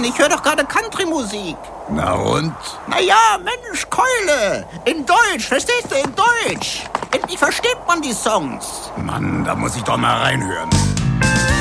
Ich höre doch gerade Country-Musik. Na und? Naja, Mensch, Keule. In Deutsch, verstehst du? In Deutsch. Endlich versteht man die Songs. Mann, da muss ich doch mal reinhören.